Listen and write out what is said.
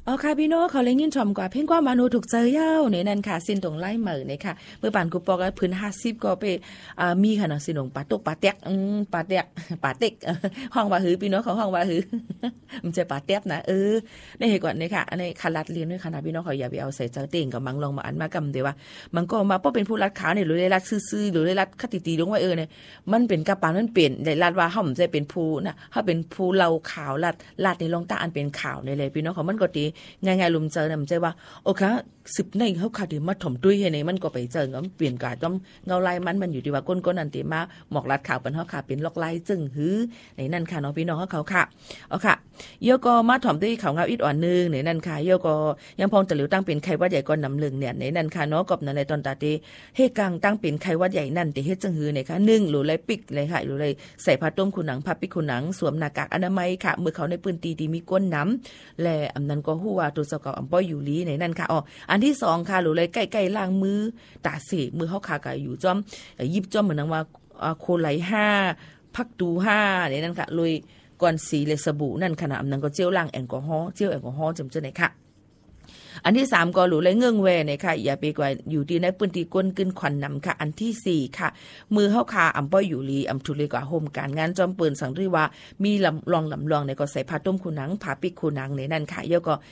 อ๋อค่ะพี่น้องเขาเลยยินชมกว่าเพ่งกว่ามานูถูกเจอเย้าเนี่ยนั่นค่ะสินตรงไล่เหมือเนี่ยค่ะเมื่อปานกูปอกพื้น50ก็ไปมีค่ะนะสินตรงปาตกปาเต็กปาเต็กปาเต็กห้องว่าหือพี่น้องเขาห้องว่าหือมันจะปาเต็กนะในเหตุก่อนเนี่ยค่ะอันนี้คันรัดเรียนด้วยค่ะนะพี่น้องเขาอย่าไปเอาใส่เจ้าเต่งกับมังลองมาอันมากำเดี๋ยวว่ามันก็มาเพราะเป็นผู้รัดขาวเนี่ยหรือได้รัดซื่อๆหรือได้รัดคติตีลงว่าเนี่ยมันเป็นกระปานมันเปลี่ยนได้รัดว่าเฮามันจะเป็นผู้นะเฮาเป็นผู้เราขาวรัดในลงตาอันเป็นขาวในเลยพี่น้องเขามันก็ตีง่ายๆลุมเจอนะมันใจว่าโอเค10ในเฮาค่ะที่มาถ่อมตุ้ยให้ในมันก็ไปเจอก็เปลี่ยนกาต้องเงาลายมันอยู่ที่ว่าก้นอันติมาหมอกรัดขาวเป็นเฮาค่ะเป็นลอกลายจึงหือในนั่นค่ะเนาะพี่น้องเขาค่ะเอาค่ะเยอะก็มาถ่อมตุ้ยขาวเงาอิดอ่อนนึงในนั่นค่ะเยอะก็ยังพองตะหลิวตั้งเป็นไข้หวัดใหญ่ก่อนนำลึงเนี่ยในนั่นค่ะเนาะกบนั่นในตอนตาตีเฮกังตั้งเป็นไข้หวัดใหญ่นั่นติเฮ็ดจึงหือในค่ะ1หรือไรปิกเลยค่ะหรือไรใส่ผ้าต้มขุนหนังผ้าปิกขุนหนังสวมหน้ากากอนามัยค่ะมือเขาในปืนตีมีก้นน้ำและอำนั้นก็ฮู้ว่าตัวเจ้าก็อำป้อยอยู่ลีในนั่นค่ะอ๋ออันที่2ค่ะหรือเลยใกล้ๆล้างมือตาเสมือเฮาค่ะก็อยู่จ้อมยิบจ้อมเหมือนว่าโคไล5พักดู5ในนั่นค่ะลุยก่อนสีเลยสบู่นั่นขนาดอำนั้นก็เจลล้างแอลกอฮอล์จำจังได๋ค่ะอันที่3ก็หลูเลยเงื่องแวเนี่ยค่ะอย่าไปกว่าอยู่ที่ในปืนตีก้นกึ้นควันนำค่ะอันที่4ค่ะมือเฮาค่ะอำป้อยอยู่ลีอำทุเลกว่าโฮมการงานจอมปืนสังรีว่ามีลำลองในก็ใส่ผ้าต้มคูหนังผ้าปิกคูหนังในนั่นค่ะเยอะก็